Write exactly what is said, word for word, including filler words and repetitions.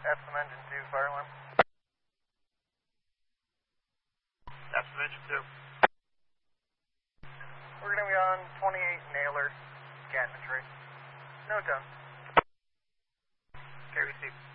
Epsom engine two, fire alarm. Epsom engine two. We're going to be on twenty-eight Naylor, Gatman Trace. No tone. Okay, receive.